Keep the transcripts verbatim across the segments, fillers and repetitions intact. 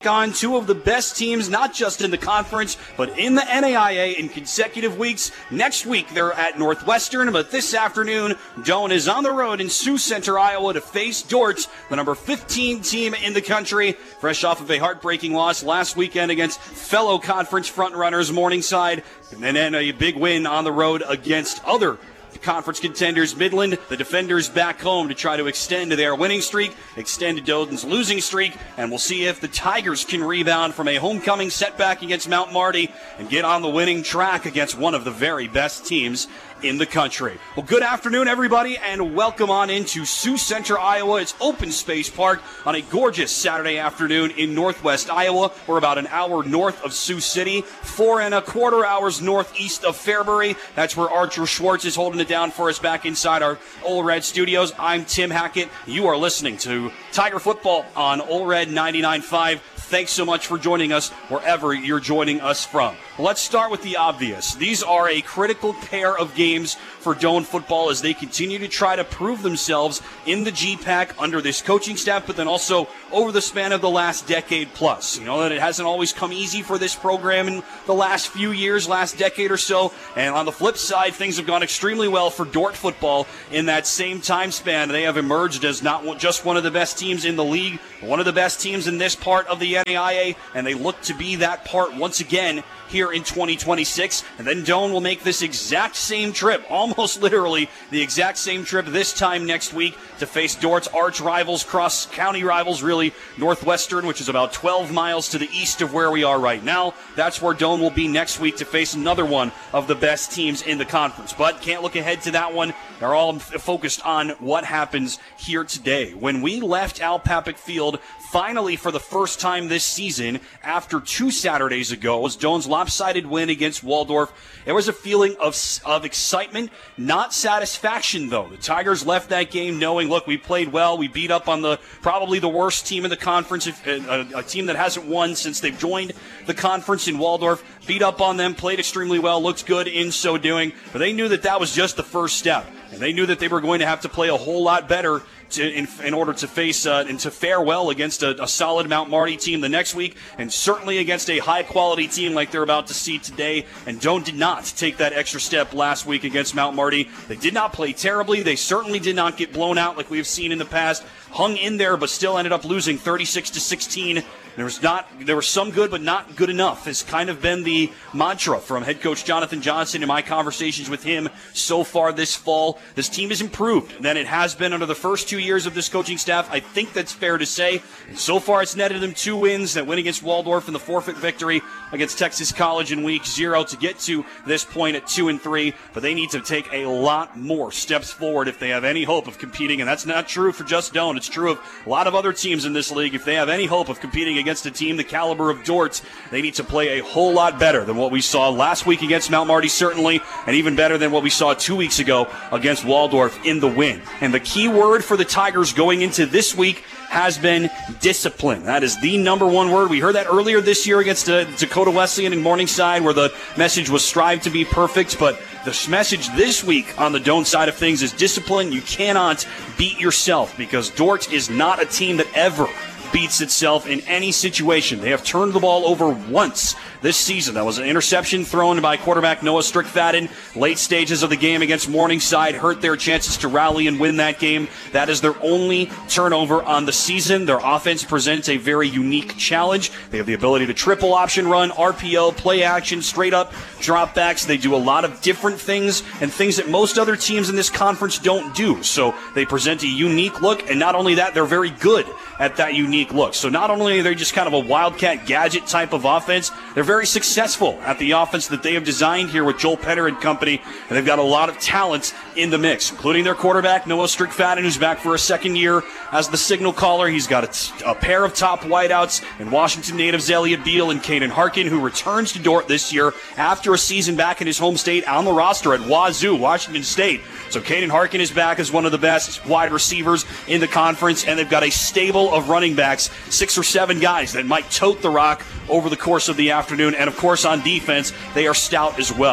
on two of the best teams, not just in the conference, but in the N A I A in consecutive weeks. Next week, they're at Northwestern, but this afternoon, Doane is on the road in Sioux Center, Iowa, to face Dordt, the number fifteen team in the country, fresh off of a heartbreaking loss last weekend against fellow conference frontrunners Morningside, and then a big win on the road against other conference contenders Midland. The defenders back home to try to extend their winning streak, extend Doane's losing streak, and we'll see if the Tigers can rebound from a homecoming setback against Mount Marty and get on the winning track against one of the very best teams in the country. Well, good afternoon, everybody, and welcome on into Sioux Center, Iowa. It's Open Space Park on a gorgeous Saturday afternoon in northwest Iowa. We're about an hour north of Sioux City, four and a quarter hours northeast of Fairbury. That's where Archer Schwartz is holding it down for us back inside our Ole Red studios. I'm Tim Hackett. You are listening to Tiger Football on Ole Red ninety-nine point five. Thanks so much for joining us wherever you're joining us from. Let's start with the obvious. These are a critical pair of games for Doane football as they continue to try to prove themselves in the G PAC under this coaching staff, but then also over the span of the last decade plus. You know that it hasn't always come easy for this program in the last few years, last decade or so. And on the flip side, things have gone extremely well for Dordt football in that same time span. They have emerged as not just one of the best teams in the league, but one of the best teams in this part of the N A I A, and they look to be that part once again here in twenty twenty-six. And then Doane will make this exact same trip, almost literally the exact same trip this time next week to face Dordt's arch rivals, cross-county rivals, really, Northwestern, which is about twelve miles to the east of where we are right now. That's where Doane will be next week to face another one of the best teams in the conference. But can't look ahead to that one. They're all focused on what happens here today. When we left Al Papik Field, finally for the first time this season, after two Saturdays ago, was Doane's lopsided win against Waldorf. There was a feeling of of excitement, not satisfaction, though. The Tigers left that game knowing, look, we played well. We beat up on the probably the worst team in the conference, a, a team that hasn't won since they've joined the conference in Waldorf. Beat up on them, played extremely well, looked good in so doing. But they knew that that was just the first step. And they knew that they were going to have to play a whole lot better to, in, in order to face uh, and to fare well against a, a solid Mount Marty team the next week, and certainly against a high-quality team like they're about to see today. And Doane did not take that extra step last week against Mount Marty. They did not play terribly. They certainly did not get blown out like we have seen in the past. Hung in there, but still ended up losing thirty-six to sixteen. There was not, there was some good, but not good enough. Has kind of been the mantra from head coach Jonathan Johnson in my conversations with him so far this fall. This team has improved than it has been under the first two years of this coaching staff. I think that's fair to say. And so far, it's netted them two wins: that win against Waldorf and the forfeit victory against Texas College in week zero to get to this point at two and three. But they need to take a lot more steps forward if they have any hope of competing. And that's not true for just Doane. It's true of a lot of other teams in this league. If they have any hope of competing against a team the caliber of Dordt, they need to play a whole lot better than what we saw last week against Mount Marty, certainly, and even better than what we saw two weeks ago against Waldorf in the win. And the key word for the Tigers going into this week has been discipline. That is the number one word. We heard that earlier this year against uh, Dakota Wesleyan in Morningside, where the message was strive to be perfect, but the message this week on the Doane side of things is discipline. You cannot beat yourself, because Dordt is not a team that ever beats itself in any situation. They have turned the ball over once this season. That was an interception thrown by quarterback Noah Strickfaden. Late stages of the game against Morningside hurt their chances to rally and win that game. That is their only turnover on the season. Their offense presents a very unique challenge. They have the ability to triple option run, R P O, play action, straight up dropbacks. They do a lot of different things and things that most other teams in this conference don't do. So they present a unique look, and not only that, they're very good at that unique look. So not only are they just kind of a wildcat gadget type of offense, they're very successful at the offense that they have designed here with Joel Penner and company, and they've got a lot of talent in the mix, including their quarterback, Noah Strickfaden, who's back for a second year as the signal caller. He's got a, t- a pair of top wideouts in Washington natives Elliott Beal and Caden Harkin, who returns to Dordt this year after a season back in his home state on the roster at Wazoo, Washington State. So Caden Harkin is back as one of the best wide receivers in the conference, and they've got a stable of running backs, six or seven guys that might tote the rock over the course of the afternoon. And, of course, on defense, they are stout as well.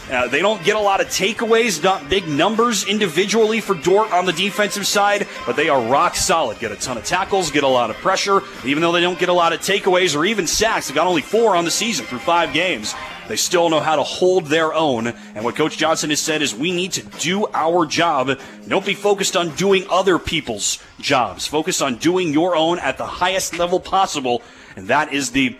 Uh, they don't get a lot of takeaways, not big numbers individually for Dordt on the defensive side, but they are rock solid. Get a ton of tackles, get a lot of pressure, even though they don't get a lot of takeaways or even sacks. They've got only four on the season through five games. They still know how to hold their own. And what Coach Johnson has said is we need to do our job. Don't be focused on doing other people's jobs. Focus on doing your own at the highest level possible. And that is the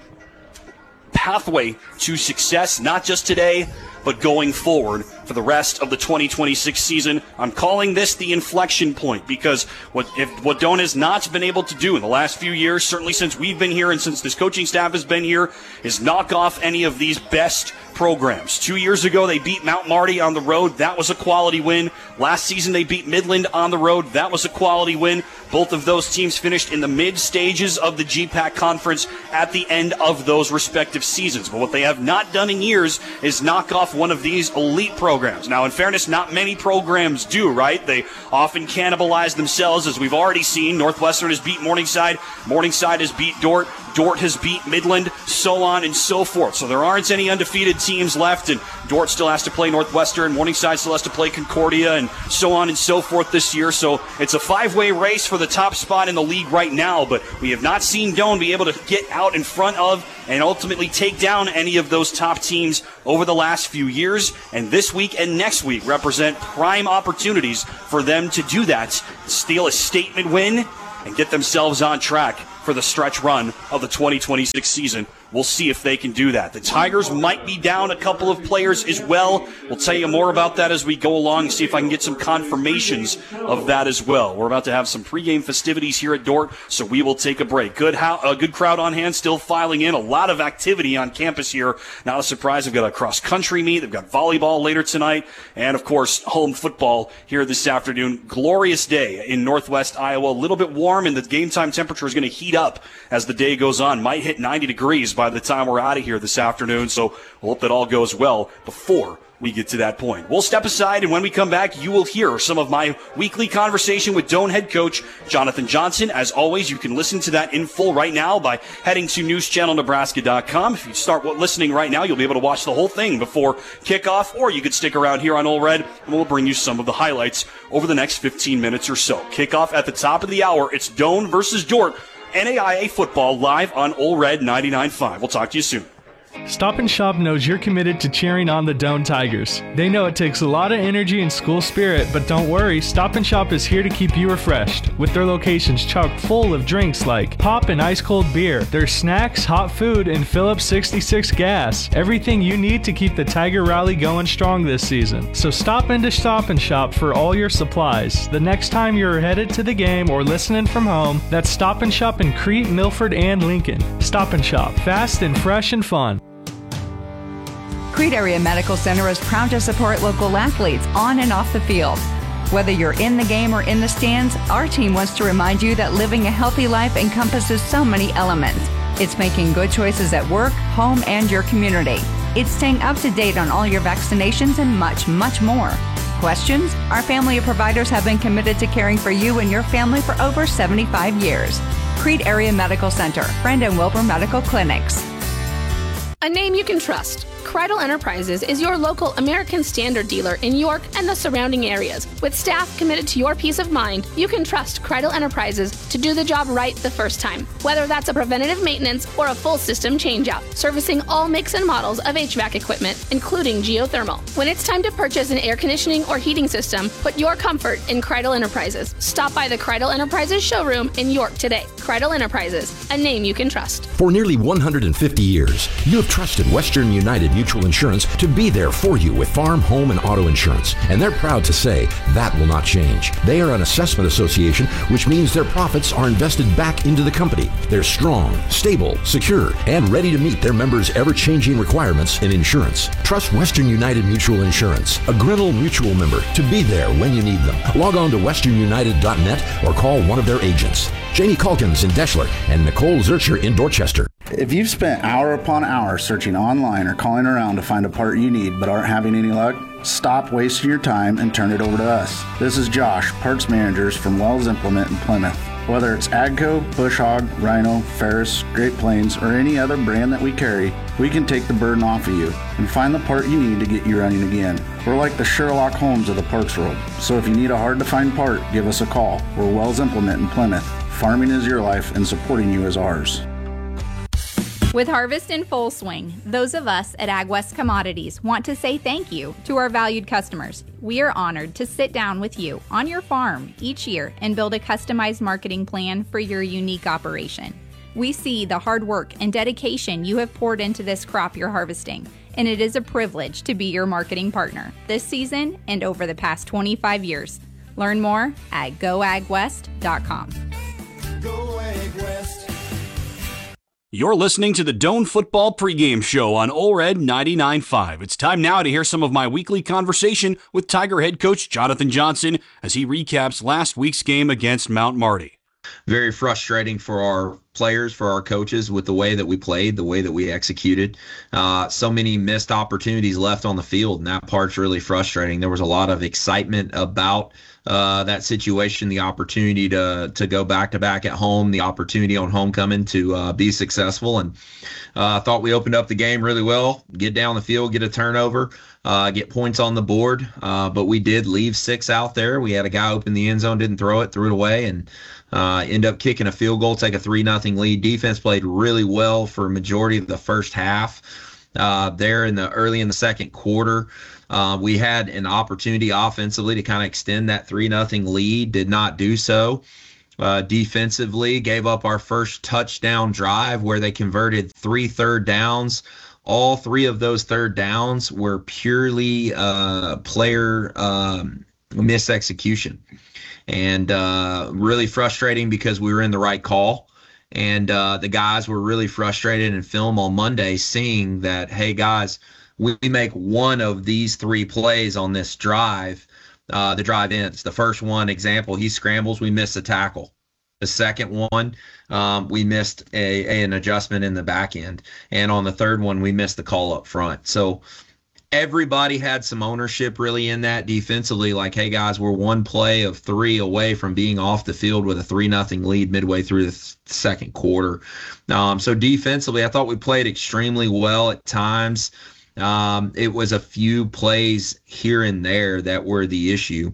pathway to success, not just today, but going forward for the rest of the twenty twenty-six season. I'm calling this the inflection point because what if what Doane has not been able to do in the last few years, certainly since we've been here and since this coaching staff has been here, is knock off any of these best programs. Two years ago, they beat Mount Marty on the road. That was a quality win. Last season, they beat Midland on the road. That was a quality win. Both of those teams finished in the mid stages of the G PAC conference at the end of those respective seasons. But what they have not done in years is knock off one of these elite programs. Now, in fairness, not many programs do, right? They often cannibalize themselves, as we've already seen. Northwestern has beat Morningside. Morningside has beat Dordt. Dordt has beat Midland, so on and so forth. So there aren't any undefeated teams left, and Dordt still has to play Northwestern. Morningside still has to play Concordia, and so on and so forth this year. So it's a five-way race for the top spot in the league right now, but we have not seen Doane be able to get out in front of and ultimately take down any of those top teams over the last few years. And this week and next week represent prime opportunities for them to do that, steal a statement win, and get themselves on track for the stretch run of the twenty twenty-six season. We'll see if they can do that. The Tigers might be down a couple of players as well. We'll tell you more about that as we go along and see if I can get some confirmations of that as well. We're about to have some pregame festivities here at Dordt, so we will take a break. Good how, a good crowd on hand, still filing in. A lot of activity on campus here. Not a surprise. They've got a cross-country meet. They've got volleyball later tonight. And, of course, home football here this afternoon. Glorious day in northwest Iowa. A little bit warm, and the game time temperature is going to heat up as the day goes on. Might hit ninety degrees by the time we're out of here this afternoon, so we'll hope that all goes well before we get to that point. We'll step aside, and when we come back, you will hear some of my weekly conversation with Doane head coach Jonathan Johnson. As always, you can listen to that in full right now by heading to news channel nebraska dot com. If you start listening right now, you'll be able to watch the whole thing before kickoff, or you could stick around here on Ole Red, and we'll bring you some of the highlights over the next fifteen minutes or so. Kickoff at the top of the hour. It's Doane versus Dordt. N A I A football live on Ole Red ninety-nine point five. We'll talk to you soon. Stop and Shop knows you're committed to cheering on the Doane Tigers. They know it takes a lot of energy and school spirit, but don't worry, Stop and Shop is here to keep you refreshed. With their locations chock full of drinks like pop and ice-cold beer, their snacks, hot food, and Phillips sixty-six gas. Everything you need to keep the Tiger Rally going strong this season. So stop into Stop and Shop for all your supplies. The next time you're headed to the game or listening from home, that's Stop and Shop in Crete, Milford, and Lincoln. Stop and Shop, fast and fresh and fun. Crete Area Medical Center is proud to support local athletes on and off the field. Whether you're in the game or in the stands, our team wants to remind you that living a healthy life encompasses so many elements. It's making good choices at work, home, and your community. It's staying up to date on all your vaccinations and much, much more. Questions? Our family of providers have been committed to caring for you and your family for over seventy-five years. Crete Area Medical Center, Friend and Wilbur Medical Clinics. A name you can trust. Kreidel Enterprises is your local American Standard dealer in York and the surrounding areas. With staff committed to your peace of mind, you can trust Kreidel Enterprises to do the job right the first time. Whether that's a preventative maintenance or a full system changeout, servicing all makes and models of H V A C equipment, including geothermal. When it's time to purchase an air conditioning or heating system, put your comfort in Kreidel Enterprises. Stop by the Kreidel Enterprises showroom in York today. Kreidel Enterprises, a name you can trust. For nearly one hundred fifty years, you have trusted Western United Mutual Insurance to be there for you with farm, home, and auto insurance. And they're proud to say that will not change. They are an assessment association, which means their profits are invested back into the company. They're strong, stable, secure, and ready to meet their members' ever-changing requirements in insurance. Trust Western United Mutual Insurance, a Grinnell Mutual member, to be there when you need them. Log on to western united dot net or call one of their agents. Jamie Calkins in Deschler and Nicole Zurcher in Dorchester. If you've spent hour upon hour searching online or calling around to find a part you need but aren't having any luck, stop wasting your time and turn it over to us. This is Josh, Parts Managers from Wells Implement in Plymouth. Whether it's AGCO, Bush Hog, Rhino, Ferris, Great Plains, or any other brand that we carry, we can take the burden off of you and find the part you need to get you running again. We're like the Sherlock Holmes of the parts world, so if you need a hard-to-find part, give us a call. We're Wells Implement in Plymouth. Farming is your life, and supporting you is ours. With harvest in full swing, those of us at AgWest Commodities want to say thank you to our valued customers. We are honored to sit down with you on your farm each year and build a customized marketing plan for your unique operation. We see the hard work and dedication you have poured into this crop you're harvesting, and it is a privilege to be your marketing partner this season and over the past twenty-five years. Learn more at go ag west dot com. Go Ag West. You're listening to the Doane Football Pregame Show on O R E D ninety-nine point five. It's time now to hear some of my weekly conversation with Tiger head coach Jonathan Johnson as he recaps last week's game against Mount Marty. Very frustrating for our players, for our coaches, with the way that we played, the way that we executed. Uh, so many missed opportunities left on the field, and that part's really frustrating. There was a lot of excitement about uh, that situation, the opportunity to to go back-to-back at home, the opportunity on homecoming to uh, be successful, and I uh, thought we opened up the game really well, get down the field, get a turnover, uh, get points on the board, uh, but we did leave six out there. We had a guy open the end zone, didn't throw it, threw it away, and uh, end up kicking a field goal, take a three nothing lead. Defense played really well for a majority of the first half. Uh, there in the early in the second quarter, uh, we had an opportunity offensively to kind of extend that three nothing lead, did not do so. Uh, defensively, gave up our first touchdown drive where they converted three third downs. All three of those third downs were purely uh, player um, misexecution. And uh, really frustrating because we were in the right call. And uh, the guys were really frustrated in film on Monday seeing that, hey, guys, we make one of these three plays on this drive. Uh, the drive ends. The first one, example, he scrambles, we miss a tackle. The second one, um, we missed a, a an adjustment in the back end. And on the third one, we missed the call up front. So everybody had some ownership really in that defensively, like, hey, guys, we're one play of three away from being off the field with a three nothing lead midway through the th- second quarter. Um, so defensively, I thought we played extremely well at times. Um, it was a few plays here and there that were the issue.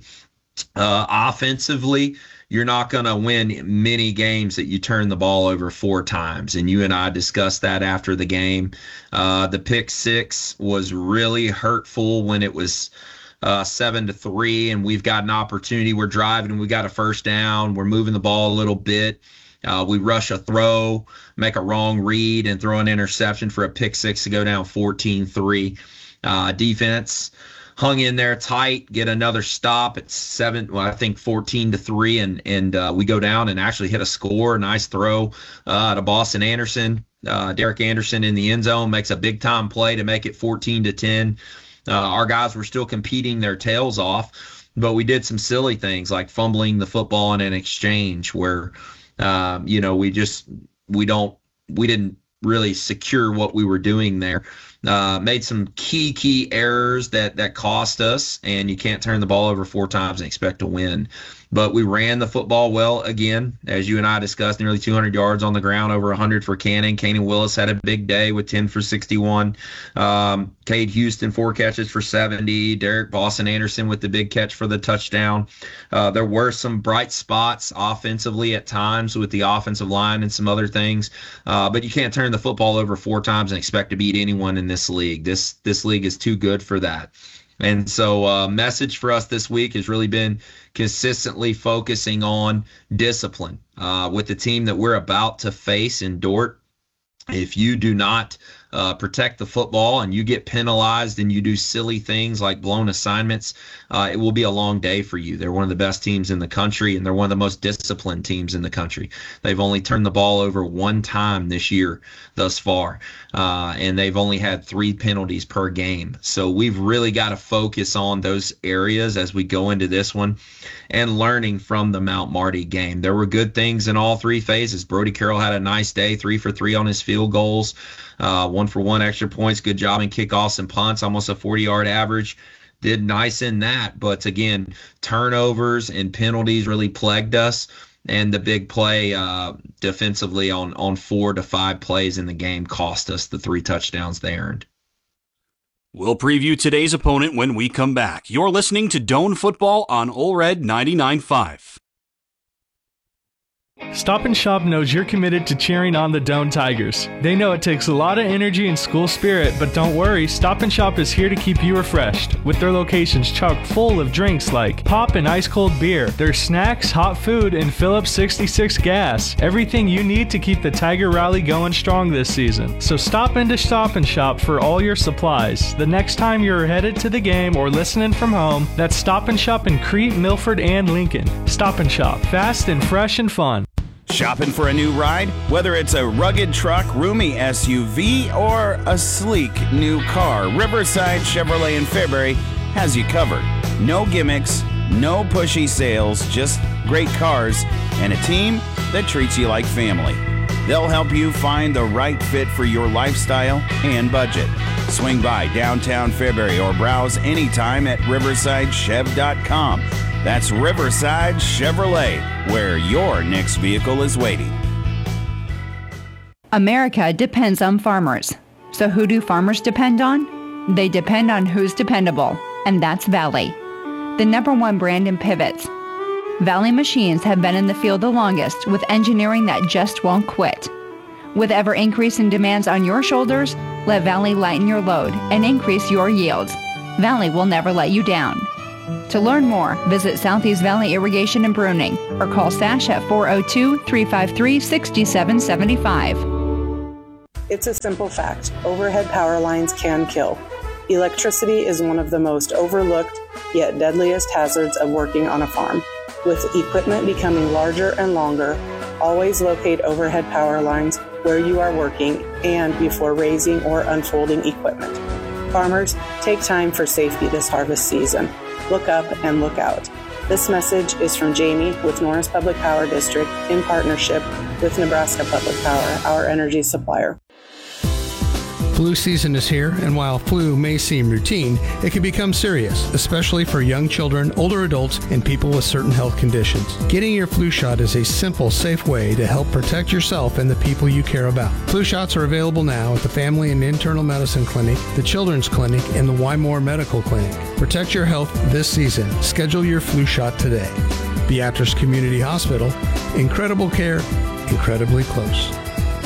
Uh, offensively, you're not going to win many games that you turn the ball over four times. And you and I discussed that after the game. Uh, the pick six was really hurtful when it was uh, seven to three, and we've got an opportunity. We're driving, and we got a first down. We're moving the ball a little bit. Uh, we rush a throw, make a wrong read, and throw an interception for a pick six to go down fourteen three. Uh, defense hung in there tight, get another stop at seven, well, I think fourteen to three, and and uh, we go down and actually hit a score. Nice throw uh, to Boston Anderson. Uh, Derek Anderson in the end zone makes a big time play to make it fourteen to ten. Uh, our guys were still competing their tails off, but we did some silly things like fumbling the football in an exchange where, um, you know, we just we don't we didn't really secure what we were doing there. Uh, made some key, key errors that, that cost us, and you can't turn the ball over four times and expect to win. But we ran the football well again, as you and I discussed, nearly two hundred yards on the ground, over one hundred for Cannon. Cannon Willis had a big day with ten for sixty-one. Um, Cade Houston, four catches for seventy. Derek Boston Anderson with the big catch for the touchdown. Uh, there were some bright spots offensively at times with the offensive line and some other things, uh, but you can't turn the football over four times and expect to beat anyone in this league. This, this league is too good for that. And so uh message for us this week has really been consistently focusing on discipline. Uh, with the team that we're about to face in Dordt, if you do not uh, protect the football and you get penalized and you do silly things like blown assignments, uh, it will be a long day for you. They're one of the best teams in the country, and they're one of the most disciplined teams in the country. They've only turned the ball over one time this year thus far, uh, and they've only had three penalties per game. So we've really got to focus on those areas as we go into this one and learning from the Mount Marty game. There were good things in all three phases. Brody Carroll had a nice day, three for three on his field goals, uh, one for one extra points. Good job in kickoffs and punts, almost a forty-yard average. Did nice in that, but again, turnovers and penalties really plagued us. and the big play uh, defensively on, on four to five plays in the game cost us the three touchdowns they earned. We'll preview today's opponent when we come back. You're listening to Doane Football on Ole Red ninety-nine point five. Stop and Shop knows you're committed to cheering on the Doane Tigers. They know it takes a lot of energy and school spirit, but don't worry, Stop and Shop is here to keep you refreshed. With their locations chock full of drinks like pop and ice cold beer, their snacks, hot food, and Phillips sixty-six gas. Everything you need to keep the Tiger Rally going strong this season. So stop into Stop and Shop for all your supplies. The next time you're headed to the game or listening from home, that's Stop and Shop in Crete, Milford, and Lincoln. Stop and Shop, fast and fresh and fun. Shopping for a new ride? Whether it's a rugged truck, roomy S U V, or a sleek new car, Riverside Chevrolet in Fairbury has you covered. No gimmicks, no pushy sales, just great cars and a team that treats you like family. They'll help you find the right fit for your lifestyle and budget. Swing by downtown Fairbury or browse anytime at riverside chev dot com. That's Riverside Chevrolet, where your next vehicle is waiting. America depends on farmers. So who do farmers depend on? They depend on who's dependable, and that's Valley, the number one brand in pivots. Valley machines have been in the field the longest with engineering that just won't quit. With ever-increasing demands on your shoulders, let Valley lighten your load and increase your yields. Valley will never let you down. To learn more, visit Southeast Valley Irrigation and Pruning or call Sash at four oh two, three five three, six seven seven five. It's a simple fact. Overhead power lines can kill. Electricity is one of the most overlooked yet deadliest hazards of working on a farm. With equipment becoming larger and longer, always locate overhead power lines where you are working and before raising or unfolding equipment. Farmers, take time for safety this harvest season. Look up and look out. This message is from Jamie with Norris Public Power District in partnership with Nebraska Public Power, our energy supplier. Flu season is here, and while flu may seem routine, it can become serious, especially for young children, older adults, and people with certain health conditions. Getting your flu shot is a simple, safe way to help protect yourself and the people you care about. Flu shots are available now at the Family and Internal Medicine Clinic, the Children's Clinic, and the Wymore Medical Clinic. Protect your health this season. Schedule your flu shot today. Beatrice Community Hospital. Incredible care, incredibly close.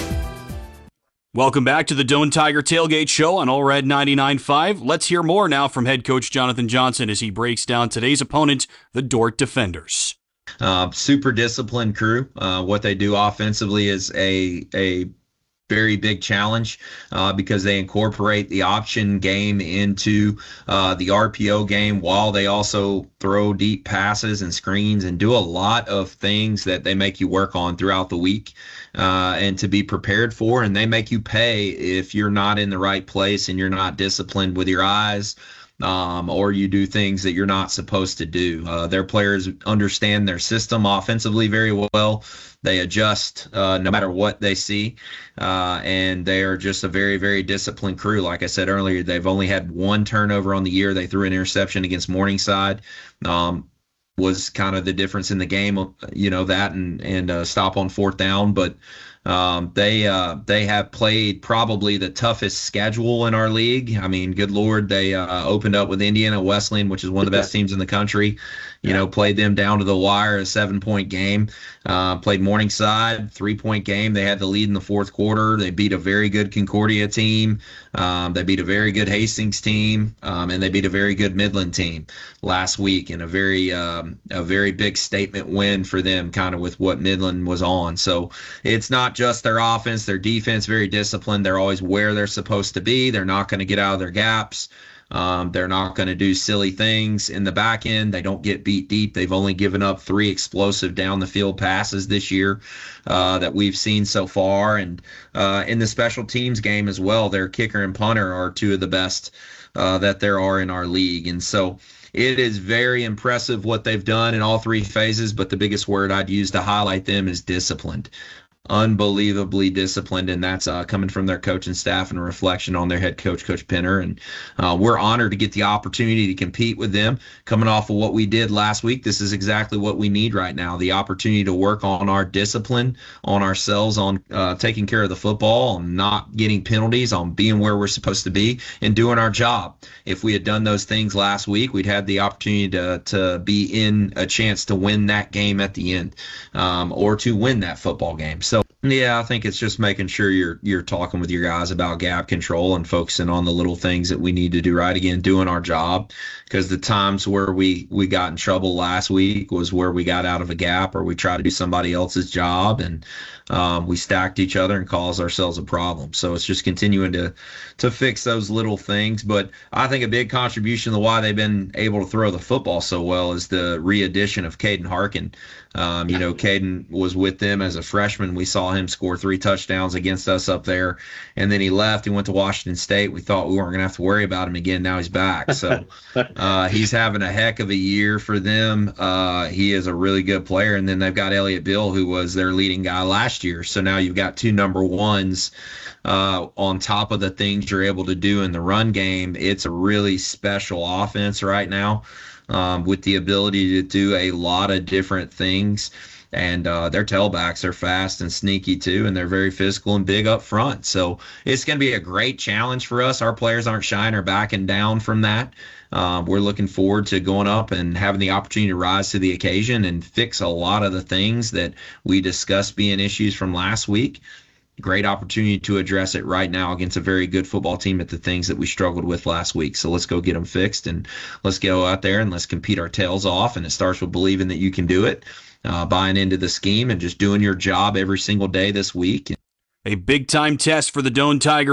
Welcome back to the Doane Tiger Tailgate Show on Ole Red ninety-nine point five. Let's hear more now from head coach Jonathan Johnson as he breaks down today's opponent, the Dordt Defenders. Uh, super disciplined crew. Uh, what they do offensively is a a very big challenge uh, because they incorporate the option game into uh, the R P O game while they also throw deep passes and screens and do a lot of things that they make you work on throughout the week uh, and to be prepared for. And they make you pay if you're not in the right place and you're not disciplined with your eyes. Um, or you do things that you're not supposed to do. Uh, their players understand their system offensively very well. They adjust uh, no matter what they see, uh, and they are just a very, very disciplined crew. Like I said earlier, they've only had one turnover on the year. They threw an interception against Morningside. Um, was kind of the difference in the game, you know, that and, and uh, stop on fourth down. But Um, they uh, they have played probably the toughest schedule in our league. I mean, good Lord, they uh, opened up with Indiana Wesleyan, which is one of the best teams in the country. You know, played them down to the wire, a seven-point game. Uh, played Morningside, three-point game. They had the lead in the fourth quarter. They beat a very good Concordia team. Um, they beat a very good Hastings team, um, and they beat a very good Midland team last week in a very um, a very big statement win for them, kind of with what Midland was on. So it's not just their offense, their defense, very disciplined. They're always where they're supposed to be. They're not going to get out of their gaps. Um, they're not going to do silly things in the back end. They don't get beat deep. They've only given up three explosive down the field passes this year uh, that we've seen so far. And uh, in the special teams game as well, their kicker and punter are two of the best uh, that there are in our league. And so it is very impressive what they've done in all three phases, but the biggest word I'd use to highlight them is disciplined. unbelievably disciplined, and that's uh, coming from their coaching staff and a reflection on their head coach, Coach Penner. And uh, we're honored to get the opportunity to compete with them. Coming off of what we did last week, this is exactly what we need right now, the opportunity to work on our discipline, on ourselves, on uh, taking care of the football, on not getting penalties, on being where we're supposed to be, and doing our job. If we had done those things last week, we'd had the opportunity to, to be in a chance to win that game at the end, um, or to win that football game. So yeah, I think it's just making sure you're you're talking with your guys about gap control and focusing on the little things that we need to do right. Again, doing our job, because the times where we, we got in trouble last week was where we got out of a gap or we tried to do somebody else's job, and um, we stacked each other and caused ourselves a problem. So it's just continuing to to fix those little things. But I think a big contribution to why they've been able to throw the football so well is the re-addition of Caden Harkin. Um, you know, Caden was with them as a freshman. We saw him score three touchdowns against us up there, and then he left. He went to Washington State. We thought we weren't going to have to worry about him again. Now he's back. So uh, he's having a heck of a year for them. Uh, he is a really good player. And then they've got Elliott Bill, who was their leading guy last year. So now you've got two number ones uh, on top of the things you're able to do in the run game. It's a really special offense right now. Um, with the ability to do a lot of different things. And uh, their tailbacks are fast and sneaky too, and they're very physical and big up front. So it's going to be a great challenge for us. Our players aren't shying or backing down from that. Um, we're looking forward to going up and having the opportunity to rise to the occasion and fix a lot of the things that we discussed being issues from last week. Great opportunity to address it right now against a very good football team at the things that we struggled with last week. So let's go get them fixed, and let's go out there and let's compete our tails off. And it starts with believing that you can do it, uh, buying into the scheme, and just doing your job every single day this week. A big-time test for the Doane Tigers.